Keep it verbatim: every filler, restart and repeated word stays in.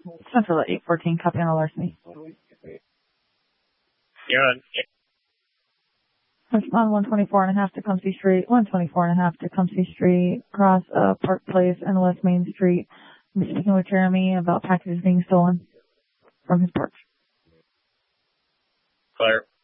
Central at eight fourteen, copy on a larceny. You're on. On one twenty-four and a half Tecumseh Street, one twenty-four and a half Tecumseh Street, across uh, Park Place and West Main Street. I'm speaking with Jeremy about packages being stolen from his porch. Claire.